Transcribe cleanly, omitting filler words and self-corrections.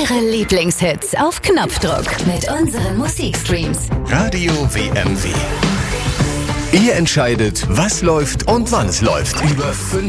Eure Lieblingshits auf Knopfdruck mit unseren Musikstreams. Radio WMW. Ihr entscheidet, was läuft und wann es läuft. Über